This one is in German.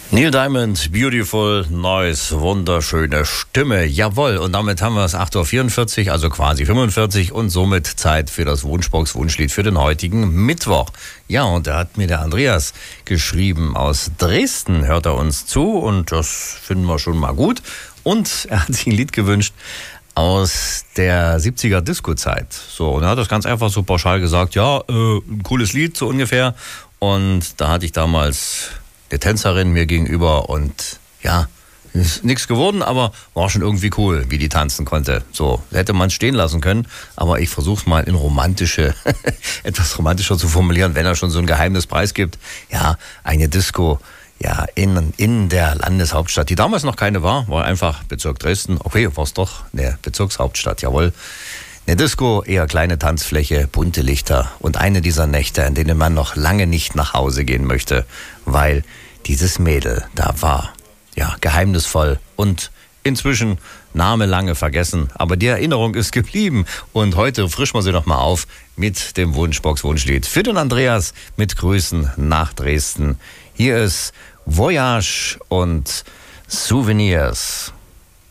Neil Diamond, Beautiful Noise, wunderschöne Stimme, jawohl. Und damit haben wir es 8.44 Uhr, also quasi 45 und somit Zeit für das Wunschbox-Wunschlied für den heutigen Mittwoch. Ja, und da hat mir der Andreas geschrieben, aus Dresden hört er uns zu und das finden wir schon mal gut. Und er hat sich ein Lied gewünscht aus der 70er Disco-Zeit. So, und er hat das ganz einfach so pauschal gesagt, ja, ein cooles Lied, so ungefähr. Und da hatte ich damals eine Tänzerin mir gegenüber und ja, ist nichts geworden, aber war schon irgendwie cool, wie die tanzen konnte. So, hätte man stehen lassen können, aber ich versuche es mal in etwas romantischer zu formulieren, wenn er schon so ein Geheimnis preisgibt. Ja, eine Disco, ja, in der Landeshauptstadt, die damals noch keine war einfach Bezirk Dresden. Okay, war es doch eine Bezirkshauptstadt, jawohl. Eine Disco, eher kleine Tanzfläche, bunte Lichter und eine dieser Nächte, in denen man noch lange nicht nach Hause gehen möchte, weil dieses Mädel da war, ja, geheimnisvoll und inzwischen Name lange vergessen, aber die Erinnerung ist geblieben und heute frischen wir sie noch mal auf mit dem Wunschbox-Wunschlied für den Andreas mit Grüßen nach Dresden. Hier ist Voyage und Souvenirs.